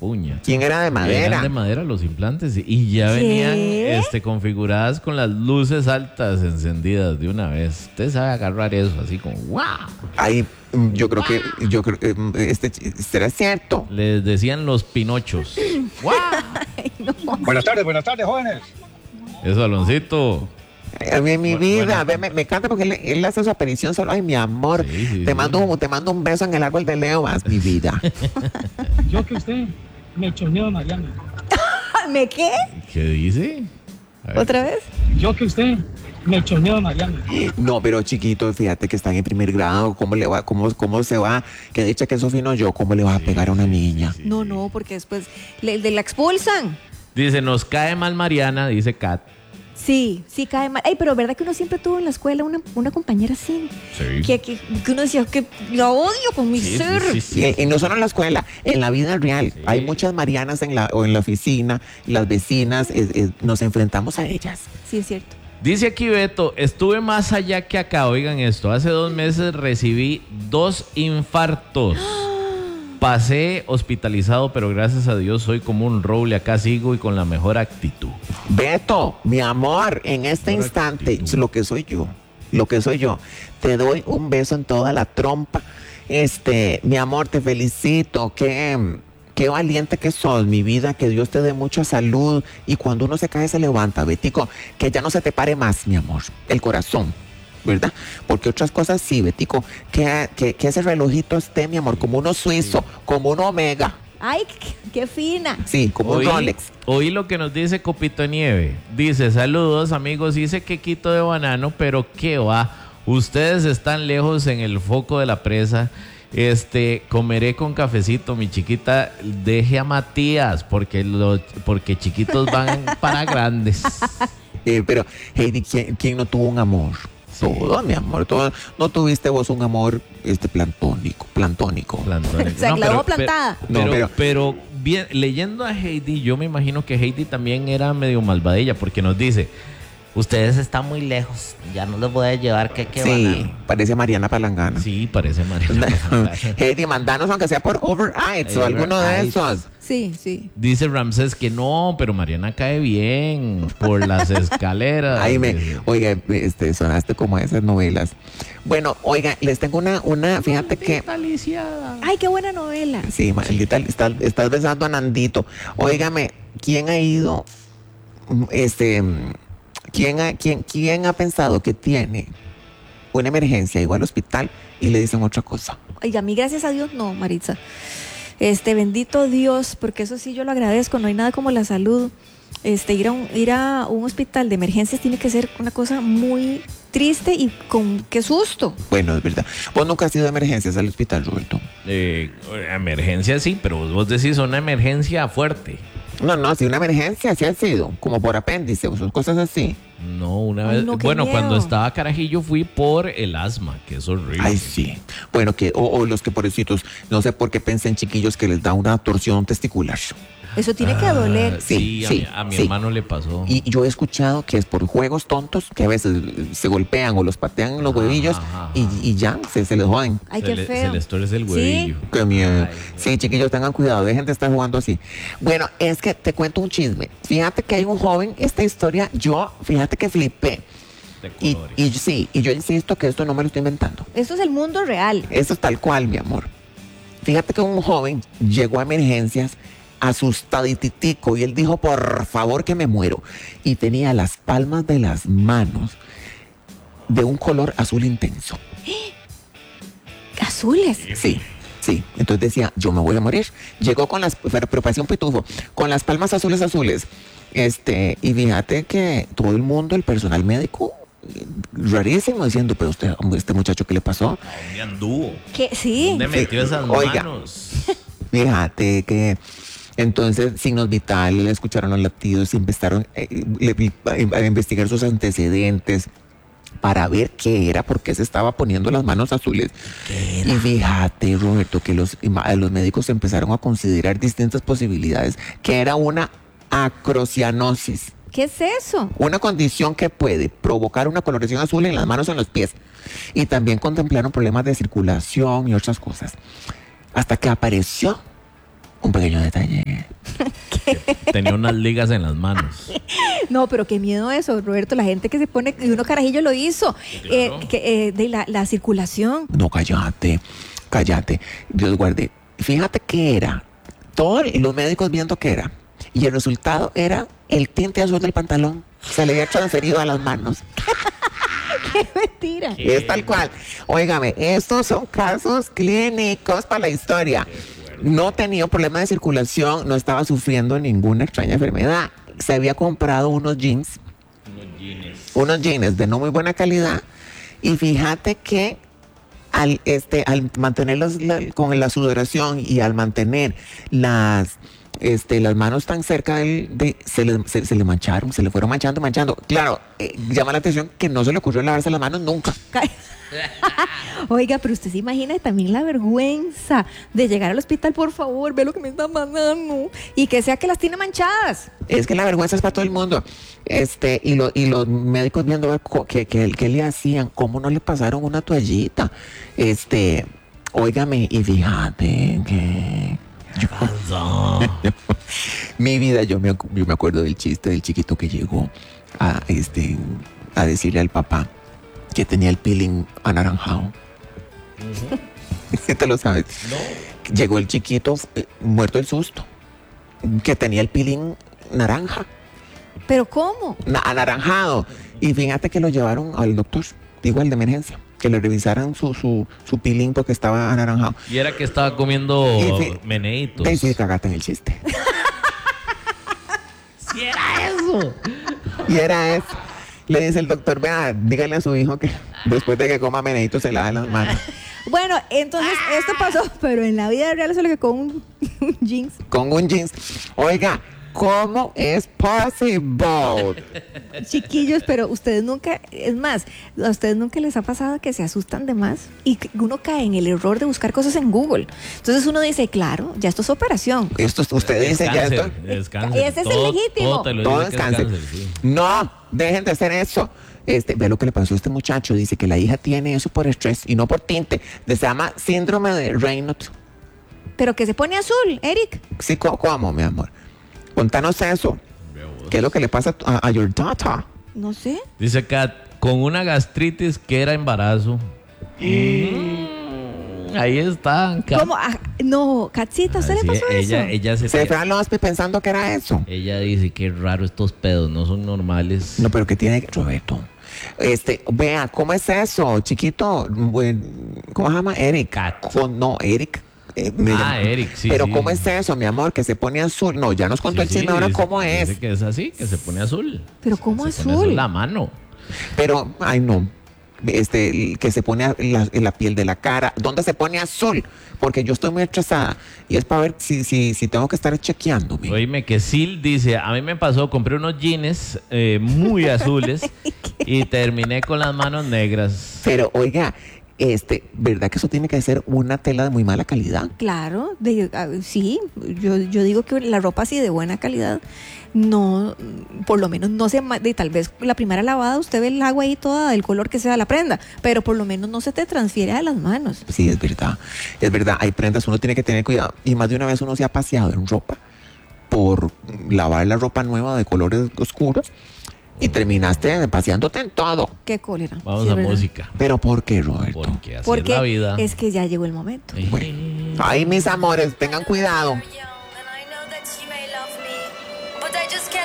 puña. ¿Quién era de madera? Eran de madera los implantes y ya venían configuradas con las luces altas encendidas de una vez. Usted sabe agarrar eso así como ¡wow! Ay, yo creo que será cierto. Les decían los pinochos. ¡Wow! Ay, no. Buenas tardes, jóvenes. Eso, Aloncito. Mi vida, me encanta porque él hace su aparición solo. Ay, mi amor, Sí, te mando un beso en el árbol de Leo, más mi vida. Yo que usted me choneo, Mariana. ¿Me qué? ¿Qué dice? A ver. ¿Otra vez? Yo que usted me choneo, Mariana. No, pero chiquito, fíjate que están en primer grado. ¿Cómo le va? ¿Cómo se va? Que dicha que eso fino yo. ¿Cómo le vas a pegar a una niña? No, porque después la expulsan. Dice, nos cae mal Mariana, dice Kat. Sí, cae mal. Ay, pero ¿verdad que uno siempre tuvo en la escuela una compañera así? Sí. Que uno decía que la odio con mi ser. Sí. Y no solo en la escuela, en la vida real. Sí. Hay muchas Marianas en la oficina, las vecinas, nos enfrentamos a ellas. Sí, es cierto. Dice aquí Beto, estuve más allá que acá, oigan esto, hace 2 meses recibí 2 infartos. Pasé hospitalizado, pero gracias a Dios soy como un roble, acá sigo y con la mejor actitud. Beto, mi amor, en este Por instante, actitud. lo que soy yo, te doy un beso en toda la trompa. Mi amor, te felicito, qué valiente que sos, mi vida, que Dios te dé mucha salud y cuando uno se cae se levanta, Betico, que ya no se te pare más, mi amor, el corazón, ¿verdad? Porque otras cosas sí, Betico, que ese relojito esté, mi amor, como uno suizo, como un Omega, Ay, qué fina. sí, como un Rolex. Oí lo que nos dice Copito Nieve. Dice, saludos amigos, hice quequito de banano, pero qué va. Ustedes están lejos en el foco de la presa. Comeré con cafecito, mi chiquita. Deje a Matías, porque chiquitos van para grandes. Pero, Heidi, ¿quién no tuvo un amor? Sí. Todo, mi amor, todo. ¿No tuviste vos un amor platónico? Plantónico. O sea, la dejó plantada. Pero bien, leyendo a Heidi, yo me imagino que Heidi también era medio malvadilla, porque nos dice, ustedes están muy lejos, ya no los voy a llevar, que Sí, banano. parece Mariana Palangana. Sí, parece Mariana. Heidi, mandanos aunque sea por Uber Eats o alguno de Eats. esos. Sí. Dice Ramsés que no, pero Mariana cae bien por las escaleras. Oiga, sonaste como esas novelas. Bueno, oiga, les tengo una, fíjate que... Ay, qué buena novela. Sí, maldita, estás besando a Nandito. Óigame, ¿quién ha ido? ¿Quién ha pensado que tiene una emergencia, igual al hospital y le dicen otra cosa? Ay, a mí, gracias a Dios, no, Maritza. Bendito Dios, porque eso sí yo lo agradezco, no hay nada como la salud. Ir a un hospital de emergencias tiene que ser una cosa muy triste y con qué susto. Bueno, es verdad. Vos nunca has ido a emergencias al hospital, Roberto. Emergencia sí, pero vos decís una emergencia fuerte. No, sí, una emergencia sí ha sido, como por apéndice o cosas así. No, una Ay, vez. no, qué Bueno, miedo. cuando estaba carajillo fui por el asma, que es horrible. Ay, sí. Bueno, o los que pobrecitos, no sé por qué pensé en chiquillos que les da una torsión testicular. Eso tiene que doler. Sí, Sí, a mi sí. hermano le pasó. Y yo he escuchado que es por juegos tontos que a veces se golpean o los patean en los huevillos ajá. y ya se les joden. Ay, se qué le, feo. se les torce el Sí. huevillo. Qué miedo. Ay, Sí, chiquillos, tengan cuidado, dejen de estar jugando así. Bueno, es que te cuento un chisme. Fíjate que hay un joven, esta historia, fíjate que flipé. de Y colores. yo insisto que esto no me lo estoy inventando. Esto es el mundo real. Eso es tal cual, mi amor. Fíjate que un joven llegó a emergencias asustadititico y él dijo, por favor que me muero. Y tenía las palmas de las manos de un color azul intenso. Azules. Sí. Entonces decía, yo me voy a morir. Llegó con pero parecía un pitufo, con las palmas azules. Y fíjate que todo el mundo, el personal médico, rarísimo, diciendo, pero este muchacho, ¿qué le pasó? ¿Dónde anduvo? ¿Qué? Sí. ¿Dónde metió esas Oiga. manos? Fíjate que entonces signos vitales, escucharon los latidos y empezaron a investigar sus antecedentes para ver qué era, por qué se estaba poniendo las manos azules. Y fíjate, Roberto, que los médicos empezaron a considerar distintas posibilidades, que era una acrocianosis, ¿Qué es eso? una condición que puede provocar una coloración azul en las manos o en los pies. Y también contemplaron problemas de circulación y otras cosas. Hasta que apareció un pequeño detalle. porque tenía unas ligas en las manos. No, pero qué miedo eso, Roberto. La gente que se pone, y uno carajillo lo hizo. Claro. De la circulación. No, cállate. Dios guarde. Fíjate que era. Todos los médicos viendo que era. Y el resultado era el tinte azul del pantalón. Se le había transferido a las manos. ¡Qué mentira! Es tal cual. Óigame, estos son casos clínicos para la historia. No tenía problema de circulación, no estaba sufriendo ninguna extraña enfermedad. Se había comprado unos jeans de no muy buena calidad. Y fíjate que al mantenerlos con la sudoración y al mantener las manos tan cerca se le mancharon, se le fueron manchando. Claro, llama la atención que no se le ocurrió lavarse las manos nunca. Oiga, pero usted se imagina también la vergüenza de llegar al hospital, por favor, ve lo que me está mandando, y que sea que las tiene manchadas. Es que la vergüenza es para todo el mundo. Y los médicos viendo a ver qué le hacían, cómo no le pasaron una toallita. Óigame, y fíjate que mi vida, yo me acuerdo del chiste del chiquito que llegó a decirle al papá que tenía el peeling anaranjado. ¿Te lo sabes? No. Llegó el chiquito muerto del susto, que tenía el peeling naranja. ¿Pero cómo? Anaranjado. Y fíjate que lo llevaron al doctor, igual de emergencia, que le revisaran su peeling porque estaba anaranjado. Y era que estaba comiendo meneitos. Sí, cagaste en el chiste. ¡Sí era eso! Y era eso. Le dice el doctor, vea, dígale a su hijo que después de que coma meneitos se lave las manos. Bueno, entonces esto pasó, pero en la vida real solo que con un jeans. Con un jeans. Oiga, ¿cómo es posible? Chiquillos, pero ustedes nunca, es más, a ustedes nunca les ha pasado que se asustan de más y que uno cae en el error de buscar cosas en Google. Entonces uno dice, claro, ya esto es operación. Usted dice ya esto. Es cáncer. Ese es el legítimo. Todo te lo Todo dice es que cáncer. sí. No, dejen de hacer eso. Ve lo que le pasó a este muchacho. Dice que la hija tiene eso por estrés y no por tinte. Se llama síndrome de Raynaud. Pero que se pone azul, Eric. Sí, ¿cómo, mi amor? Contanos eso. ¿Qué es lo que le pasa a your daughter? No sé. Dice Kat, con una gastritis que era embarazo. Ahí está, Kat. ¿Cómo? No, Katsita, ¿usted le pasó eso? Ella Se fue al hospital pensando que era eso. Ella dice que es raro, estos pedos no son normales. No, pero que tiene Roberto. Vea, ¿cómo es eso, chiquito? ¿Cómo se llama? Eric. Kat. No, Eric. Eric, sí. Pero sí. ¿cómo es eso, mi amor? Que se pone azul. No, ya nos contó el chisme ahora cómo es. Dice que es así, que se pone azul. Pero ¿cómo Se pone azul? azul la mano. Pero, ay no. Que se pone en la piel de la cara. ¿Dónde se pone azul? Porque yo estoy muy estresada. Y es para ver si tengo que estar chequeándome. Oíme que Sil dice, a mí me pasó, compré unos jeans muy azules y terminé con las manos negras. Pero, oiga, ¿verdad que eso tiene que ser una tela de muy mala calidad? Claro, sí, yo digo que la ropa así de buena calidad, no, por lo menos no se, tal vez la primera lavada usted ve el agua ahí toda del color que sea la prenda, pero por lo menos no se te transfiere a las manos. Sí, es verdad, hay prendas, uno tiene que tener cuidado. Y más de una vez uno se ha paseado en ropa por lavar la ropa nueva de colores oscuros y terminaste paseándote en todo. Qué cólera. Vamos Sí, a es verdad. música. ¿Pero por qué, Roberto? Porque así Porque es la vida. es que ya llegó el momento. Bueno, ay, mis amores, tengan cuidado.